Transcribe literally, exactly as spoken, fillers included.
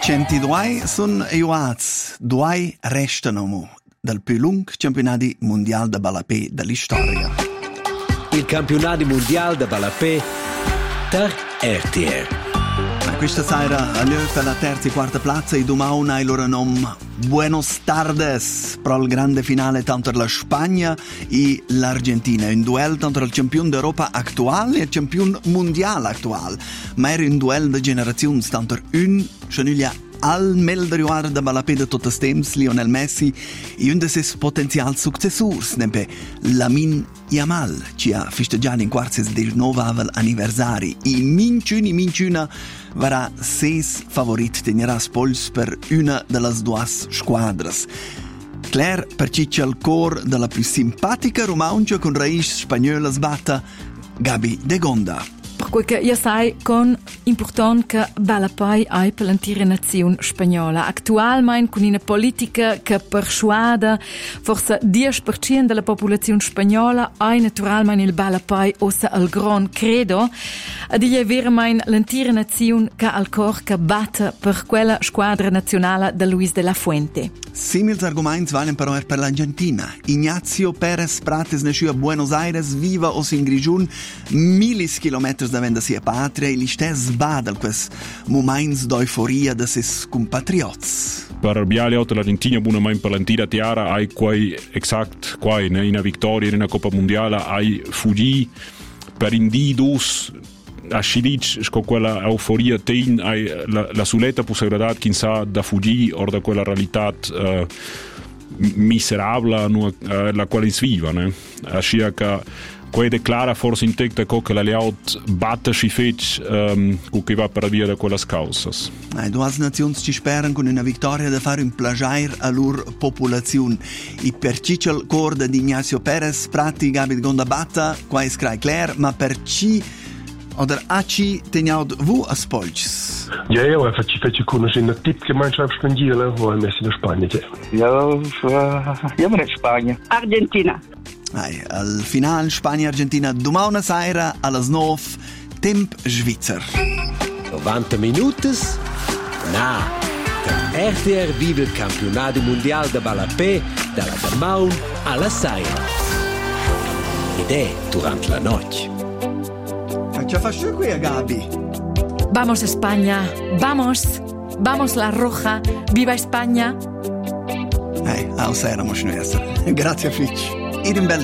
centodue sono aiuati, due restano dal più lungo campionato mondiale da ballapè dell'storia. Il campionato mondiale da ballapè per R T R. Questa sera all'E per la terza e quarta piazza e domani hai loro nome Buenos Tardes per il grande finale tanto la Spagna e l'Argentina, un duello tanto il campione d'Europa attuale e il campione mondiale attuale, ma era un duello di generazioni tanto un c'è al meglio riguardo da ballapè di tutti i tempi Lionel Messi e un dei suoi potenziali successori, nempe Lamine Yamal, che ha festeggiato in quarto diciannove anniversario e minciuna minciuna varrà sei favoriti tenerà spoils per una delle due squadre. Claire, per chi c'è il cuore della più simpatica romancia con raici spagnole sbatta, Gabi De Gonda. Per quel che io sai, con importante che ballapè è per l'intera nazione spagnola. Attualmente, con una politica che persuade forse dieci per cento della popolazione spagnola, è naturalmente il ballapè ossa il gran credo. Ed è veramente l'intera nazione che ha il cuore che batte per quella squadra nazionale di Luis de la Fuente. Simili argomenti valen però per l'Argentina. Ignacio Pérez Prates nasce a Buenos Aires, viva o in Grigiun, milis chilometri da venda sia patria e li stessi sbadal questi momenti d'euforia da ses compatriots. Per Biale Auto l'Argentina buona mai per l'antira tiara hai quai exact quai in una vittoria in una Coppa Mondiale hai fuggì per indidus a Scidic con quella euforia ten hai la, la soleta possibilità chissà da fuggì o da quella realtà uh, miserabile no, uh, la quale si vive né? A scia che quei declara forse in te che la Leaut batte si fece um, che va per via di quelle cause. Le due nazioni ci sperano con una vittoria da fare un plagiare a loro popolazione. E per chi c'è il cuore di Ignacio Pérez, Prati, Gabi Gonda batta, qua è scrai Claire, ma per chi oder a chi teniamo voi a spolcis? Ja, ja, ci fece conoscere una tip Gemeinschaft spagnole, wo er messi in Spagna. Ja, ja, in Spagna. Argentina. Ai, al finale Spagna-Argentina domani sera alle nove, tempo Svizzera. novanta minuti? Na, der R T R vive il campionato mondiale da ballapè dalla Damaun alla sera. Ed è durante la notte. Ma ce faccio qui a Gabi? Vamos España, vamos, vamos la roja, viva España. Eh, a sera, mos noi essere. Grazie a Fitch. Ed un bel